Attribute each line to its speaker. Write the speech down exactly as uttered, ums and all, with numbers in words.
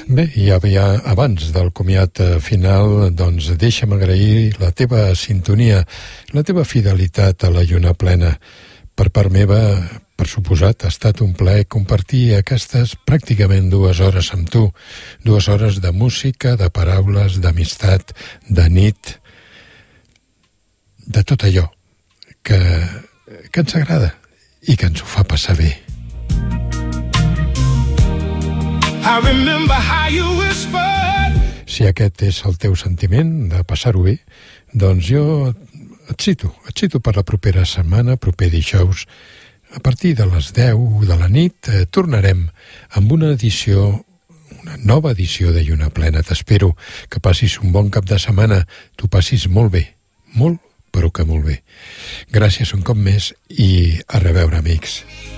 Speaker 1: Bé, i ja, ja abans del comiat final, doncs deixa'm agrair la teva sintonia, la teva fidelitat a la lluna plena. Per part meva, per suposat, ha estat un plaer compartir aquestes pràcticament dues hores amb tu, dues hores de música, de paraules, d'amistat, de nit, de tot allò que, que ens agrada i que ens ho fa passar bé. Si aquest és el teu sentiment de passar-ho bé, doncs jo et cito, et cito per la propera setmana, proper dijous, a partir de les deu de la nit, eh, tornarem amb una edició, una nova edició de Lluna Plena. T'espero que passis un bon cap de setmana, t'ho passis molt bé, molt, però que molt bé. Gràcies un cop més i a reveure, amics.